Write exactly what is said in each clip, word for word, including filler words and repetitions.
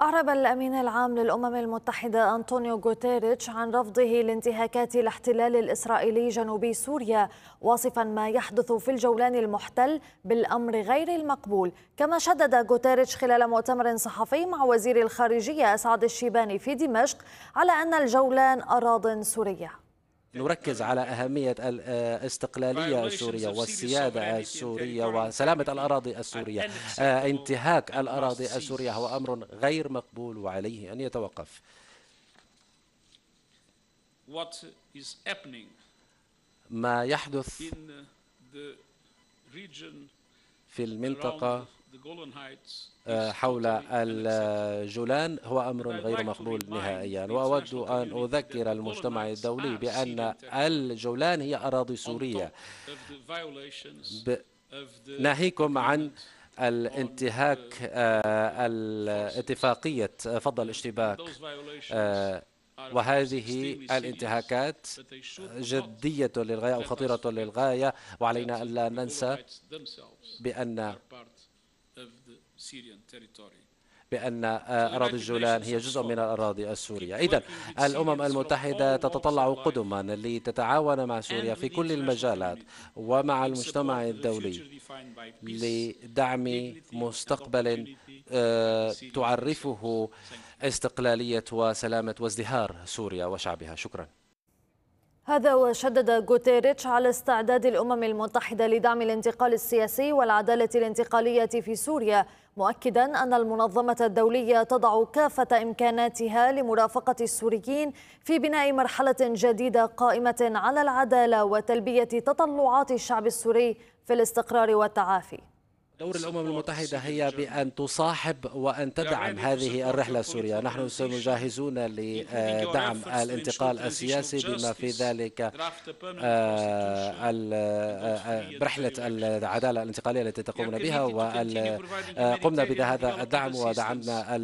أعرب الأمين العام للأمم المتحدة أنطونيو غوتيريتش عن رفضه لانتهاكات الاحتلال الإسرائيلي جنوبي سوريا، واصفا ما يحدث في الجولان المحتل بالأمر غير المقبول. كما شدد غوتيريتش خلال مؤتمر صحفي مع وزير الخارجية أسعد الشيباني في دمشق على أن الجولان أراضٍ سورية. نركز على أهمية الاستقلالية السورية والسيادة السورية وسلامة الأراضي السورية. انتهاك الأراضي السورية هو أمر غير مقبول وعليه أن يتوقف. ما يحدث في المنطقة حول الجولان هو أمر غير مقبول نهائيا، وأود أن أذكر المجتمع الدولي بأن الجولان هي أراضي سورية، ناهيكم عن الانتهاك الاتفاقية فض الاشتباك، وهذه الانتهاكات جدية للغاية وخطيرة للغاية، وعلينا أن لا ننسى بأن بأن أراضي الجولان هي جزء من الأراضي السورية. إذن الأمم المتحدة تتطلع قدما لتتعاون مع سوريا في كل المجالات ومع المجتمع الدولي لدعم مستقبل تعرفه استقلالية وسلامة وازدهار سوريا وشعبها. شكرا. هذا وشدد غوتيريتش على استعداد الأمم المتحدة لدعم الانتقال السياسي والعدالة الانتقالية في سوريا، مؤكدا أن المنظمة الدولية تضع كافة إمكاناتها لمرافقة السوريين في بناء مرحلة جديدة قائمة على العدالة وتلبية تطلعات الشعب السوري في الاستقرار والتعافي. دور الأمم المتحدة هي بأن تصاحب وأن تدعم هذه الرحلة السورية. نحن سنجهزون لدعم الانتقال السياسي بما في ذلك برحلة العدالة الانتقالية التي تقومون بها، وقمنا بهذا الدعم ودعمنا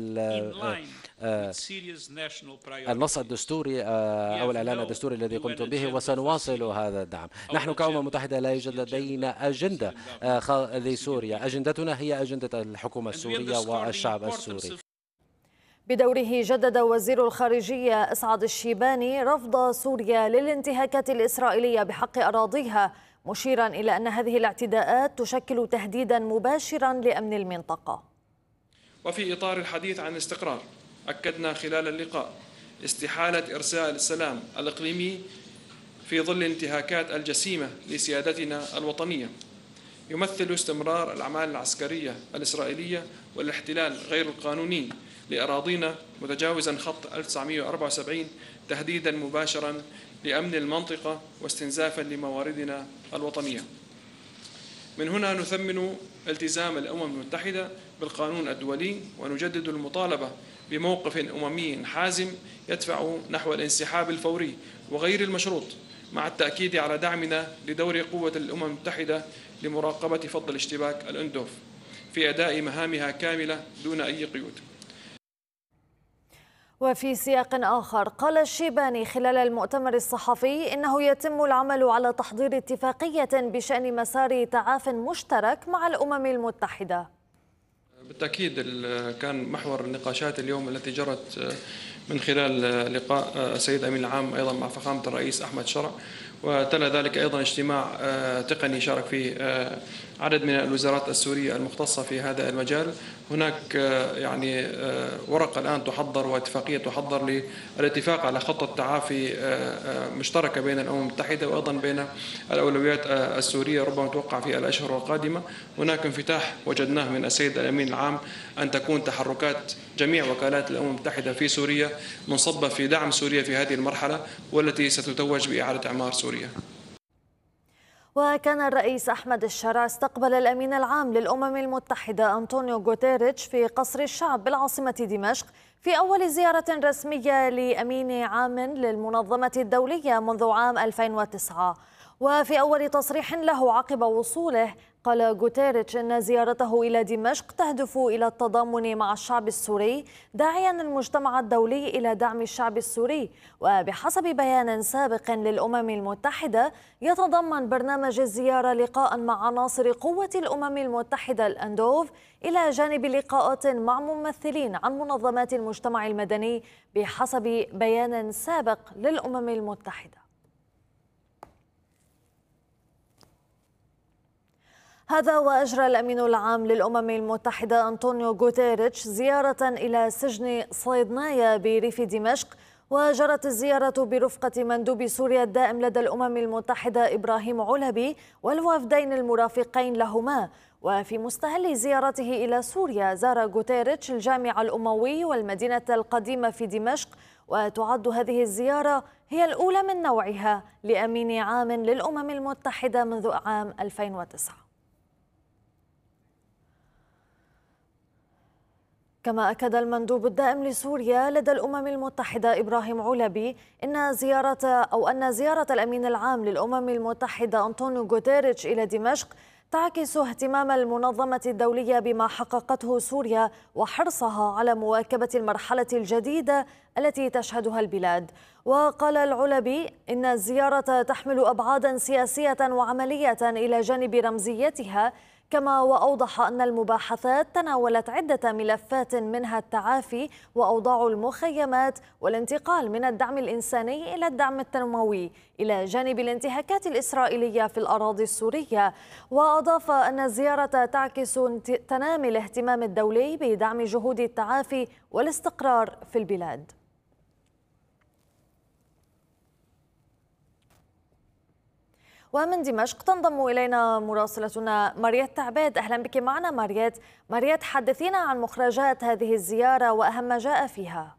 النص الدستوري أو الإعلان الدستوري الذي قمتم به، وسنواصل هذا الدعم. نحن كأمم متحدة لا يوجد لدينا أجندة لسوريا، أجندتنا هي أجندة الحكومة السورية والشعب السوري. بدوره جدد وزير الخارجية أسعد الشيباني رفض سوريا للانتهاكات الإسرائيلية بحق أراضيها، مشيرا إلى أن هذه الاعتداءات تشكل تهديدا مباشرا لأمن المنطقة. وفي إطار الحديث عن الاستقرار، أكدنا خلال اللقاء استحالة إرساء السلام الإقليمي في ظل الانتهاكات الجسيمة لسيادتنا الوطنية. يمثل استمرار الأعمال العسكرية الإسرائيلية والاحتلال غير القانوني لأراضينا متجاوزا خط ألف وتسعمئة وأربعة وسبعين تهديدا مباشرا لأمن المنطقة واستنزافا لمواردنا الوطنية. من هنا نثمن التزام الأمم المتحدة بالقانون الدولي، ونجدد المطالبة بموقف أممي حازم يدفع نحو الانسحاب الفوري وغير المشروط، مع التأكيد على دعمنا لدور قوة الأمم المتحدة لمراقبة فض الاشتباك الأندوف في أداء مهامها كاملة دون أي قيود. وفي سياق آخر، قال الشيباني خلال المؤتمر الصحفي إنه يتم العمل على تحضير اتفاقية بشأن مسار تعاف مشترك مع الأمم المتحدة. بالتأكيد كان محور النقاشات اليوم التي جرت من خلال لقاء السيد أمين العام أيضا مع فخامة الرئيس أحمد شرع، وتلا ذلك أيضا اجتماع تقني شارك فيه عدد من الوزارات السورية المختصة في هذا المجال. هناك يعني ورقة الآن تحضر واتفاقية تحضر للاتفاق على خطة تعافي مشتركة بين الأمم المتحدة وأيضا بين الأولويات السورية، ربما توقع في الأشهر القادمة. هناك انفتاح وجدناه من السيد الأمين العام أن تكون تحركات جميع وكالات الأمم المتحدة في سوريا منصبة في دعم سوريا في هذه المرحلة، والتي ستتوج بإعادة إعمار سوريا. وكان الرئيس أحمد الشرع استقبل الأمين العام للأمم المتحدة أنطونيو غوتيريتش في قصر الشعب بالعاصمة دمشق في أول زيارة رسمية لأمين عام للمنظمة الدولية منذ عام ألفين وتسعة. وفي أول تصريح له عقب وصوله قال غوتيريتش أن زيارته إلى دمشق تهدف إلى التضامن مع الشعب السوري، داعيا المجتمع الدولي إلى دعم الشعب السوري. وبحسب بيان سابق للأمم المتحدة يتضمن برنامج الزيارة لقاء مع عناصر قوة الأمم المتحدة الأندوف إلى جانب لقاءات مع ممثلين عن منظمات المجتمع المدني بحسب بيان سابق للأمم المتحدة. هذا وأجرى الأمين العام للأمم المتحدة أنطونيو غوتيريتش زيارة إلى سجن صيدنايا بريف دمشق، وجرت الزيارة برفقة مندوب سوريا الدائم لدى الأمم المتحدة إبراهيم علبي والوفدين المرافقين لهما. وفي مستهل زيارته إلى سوريا زار غوتيريتش الجامع الأموي والمدينة القديمة في دمشق، وتعد هذه الزيارة هي الأولى من نوعها لأمين عام للأمم المتحدة منذ عام ألفين وتسعة. كما أكد المندوب الدائم لسوريا لدى الأمم المتحدة إبراهيم علبي إن زيارة أو أن زيارة الأمين العام للأمم المتحدة أنطونيو غوتيريتش إلى دمشق تعكس اهتمام المنظمة الدولية بما حققته سوريا وحرصها على مواكبة المرحلة الجديدة التي تشهدها البلاد. وقال العلبي إن الزيارة تحمل أبعادا سياسية وعملية إلى جانب رمزيتها، كما وأوضح أن المباحثات تناولت عدة ملفات منها التعافي وأوضاع المخيمات والانتقال من الدعم الإنساني إلى الدعم التنموي إلى جانب الانتهاكات الإسرائيلية في الأراضي السورية. وأضاف أن الزيارة تعكس تنامي الاهتمام الدولي بدعم جهود التعافي والاستقرار في البلاد. ومن دمشق تنضم إلينا مراسلتنا ماريت تعبيد. أهلا بك معنا ماريت. ماريت، حدثينا عن مخرجات هذه الزيارة وأهم ما جاء فيها.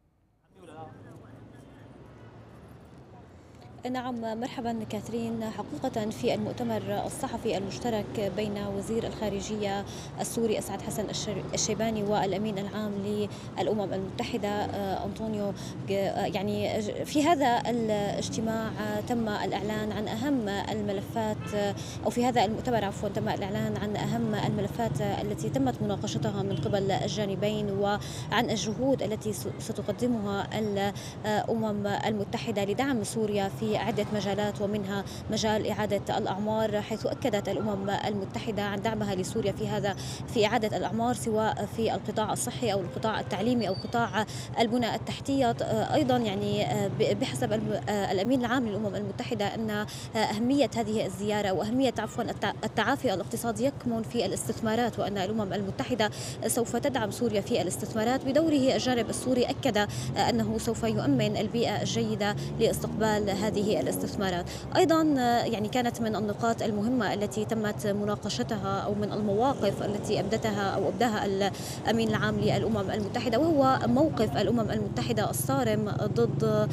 نعم، مرحبا كاثرين. حقيقة في المؤتمر الصحفي المشترك بين وزير الخارجية السوري أسعد حسن الشيباني والأمين العام للأمم المتحدة أنطونيو، يعني في هذا الاجتماع تم الإعلان عن أهم الملفات، أو في هذا المؤتمر عفوا تم الإعلان عن أهم الملفات التي تمت مناقشتها من قبل الجانبين، وعن الجهود التي ستقدمها الأمم المتحدة لدعم سوريا في عدة مجالات، ومنها مجال إعادة الأعمار، حيث أكدت الأمم المتحدة عن دعمها لسوريا في هذا في إعادة الأعمار، سواء في القطاع الصحي أو القطاع التعليمي أو قطاع البنى التحتية. أيضا يعني بحسب الأمين العام للأمم المتحدة أن أهمية هذه الزيارة وأهمية عفوا التعافي الاقتصادي يكمن في الاستثمارات، وأن الأمم المتحدة سوف تدعم سوريا في الاستثمارات. بدوره الجانب السوري أكد أنه سوف يؤمن البيئة الجيدة لاستقبال هذه الاستثمارات. أيضا يعني كانت من النقاط المهمة التي تمت مناقشتها أو من المواقف التي أبدتها أو أبداها الأمين العام للأمم المتحدة، وهو موقف الأمم المتحدة الصارم ضد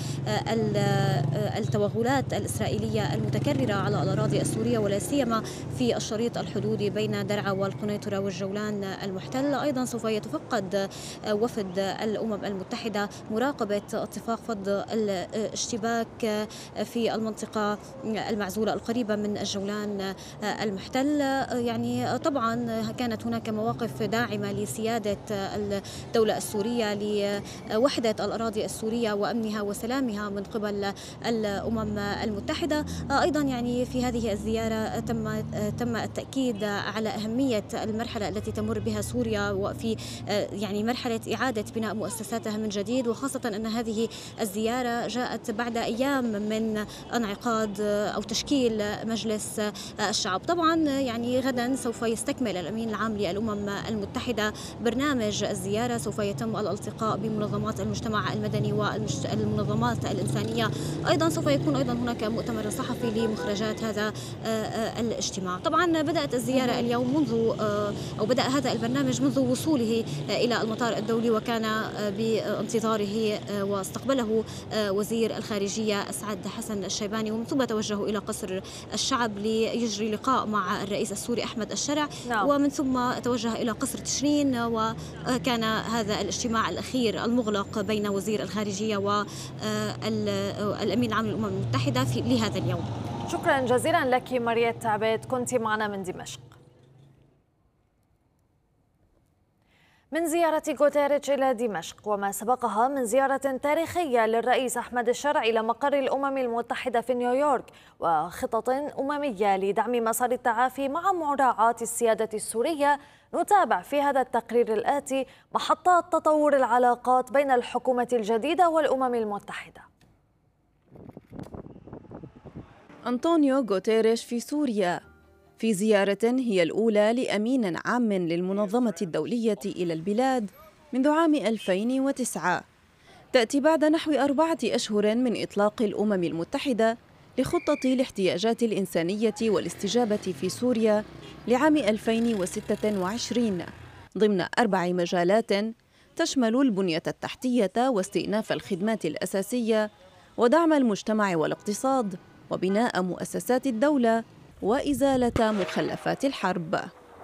التوغلات الإسرائيلية المتكررة على الأراضي السورية، ولا سيما في الشريط الحدودي بين درعا والقنيطرة والجولان المحتل. أيضا سوف يتفقد وفد الأمم المتحدة مراقبة اتفاق فض الاشتباك في المنطقة المعزولة القريبة من الجولان المحتل. يعني طبعا كانت هناك مواقف داعمة لسيادة الدولة السورية لوحدة الأراضي السورية وأمنها وسلامها من قبل الأمم المتحدة. أيضا يعني في هذه الزيارة تم تم التأكيد على أهمية المرحلة التي تمر بها سوريا، وفي يعني مرحلة إعادة بناء مؤسساتها من جديد، وخاصة أن هذه الزيارة جاءت بعد أيام من انعقاد أو تشكيل مجلس الشعب. طبعا يعني غدا سوف يستكمل الأمين العام للأمم المتحدة برنامج الزيارة، سوف يتم الالتقاء بمنظمات المجتمع المدني والمنظمات الإنسانية. أيضا سوف يكون أيضا هناك مؤتمر صحفي لمخرجات هذا الاجتماع. طبعا بدأت الزيارة اليوم منذ أو بدأ هذا البرنامج منذ وصوله إلى المطار الدولي، وكان بانتظاره واستقبله وزير الخارجية أسعد حسن الشيباني، ومن ثم توجهوا إلى قصر الشعب ليجري لقاء مع الرئيس السوري أحمد الشرع. نعم. ومن ثم توجه إلى قصر تشرين، وكان هذا الاجتماع الأخير المغلق بين وزير الخارجية والأمين العام للأمم المتحدة في لهذا اليوم. شكرا جزيلا لك مريت عبيد، كنت معنا من دمشق. من زيارة غوتيريتش إلى دمشق وما سبقها من زيارة تاريخية للرئيس أحمد الشرع إلى مقر الأمم المتحدة في نيويورك وخطط أممية لدعم مسار التعافي مع مراعاة السيادة السورية، نتابع في هذا التقرير الآتي محطات تطور العلاقات بين الحكومة الجديدة والأمم المتحدة. أنطونيو غوتيريش في سوريا في زيارة هي الأولى لأمين عام للمنظمة الدولية إلى البلاد منذ عام ألفين وتسعة، تأتي بعد نحو أربعة أشهر من إطلاق الأمم المتحدة لخطة الاحتياجات الإنسانية والاستجابة في سوريا لعام ألفين وستة وعشرين ضمن أربع مجالات تشمل البنية التحتية واستئناف الخدمات الأساسية ودعم المجتمع والاقتصاد وبناء مؤسسات الدولة وإزالة مخلفات الحرب.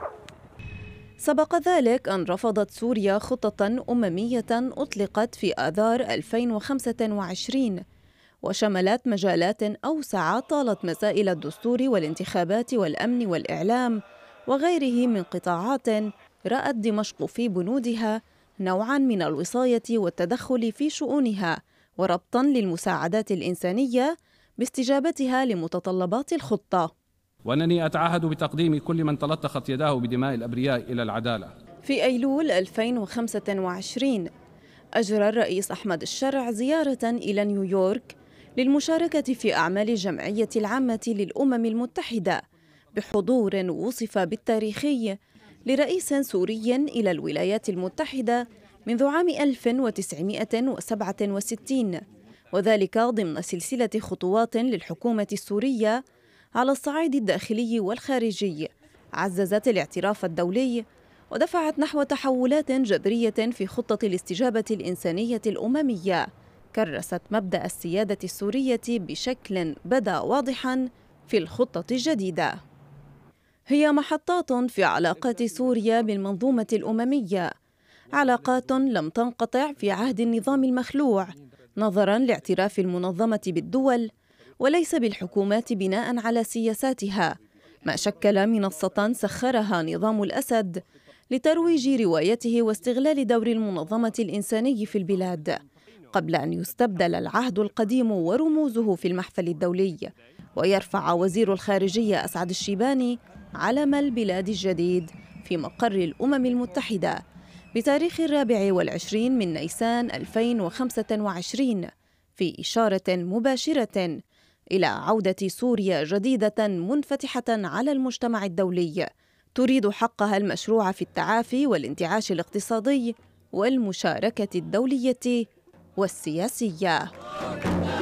سبق ذلك أن رفضت سوريا خطة أممية أطلقت في آذار ألفين وخمسة وعشرين وشملت مجالات أوسع طالت مسائل الدستور والانتخابات والأمن والإعلام وغيره من قطاعات رأت دمشق في بنودها نوعاً من الوصاية والتدخل في شؤونها وربطاً للمساعدات الإنسانية باستجابتها لمتطلبات الخطة. وأنني أتعهد بتقديم كل من تلطخت يداه بدماء الأبرياء إلى العدالة. في أيلول ألفين وخمسة وعشرين أجرى الرئيس أحمد الشرع زيارة إلى نيويورك للمشاركة في أعمال الجمعية العامة للأمم المتحدة بحضور وصف بالتاريخي لرئيس سوري إلى الولايات المتحدة منذ عام ألف وتسعمائة وسبعة وستين، وذلك ضمن سلسلة خطوات للحكومة السورية على الصعيد الداخلي والخارجي عززت الاعتراف الدولي ودفعت نحو تحولات جذرية في خطة الاستجابة الإنسانية الأممية كرست مبدأ السيادة السورية بشكل بدا واضحاً في الخطة الجديدة. هي محطات في علاقات سوريا بالمنظومة الأممية، علاقات لم تنقطع في عهد النظام المخلوع نظراً لاعتراف المنظمة بالدول وليس بالحكومات بناء على سياساتها، ما شكل منصة سخرها نظام الأسد لترويج روايته واستغلال دور المنظمة الإنساني في البلاد، قبل أن يستبدل العهد القديم ورموزه في المحفل الدولي ويرفع وزير الخارجية أسعد الشيباني علم البلاد الجديد في مقر الأمم المتحدة بتاريخ الرابع والعشرين من نيسان ألفين وخمسة وعشرين في إشارة مباشرة إلى عودة سوريا جديدة منفتحة على المجتمع الدولي تريد حقها المشروع في التعافي والانتعاش الاقتصادي والمشاركة الدولية والسياسية.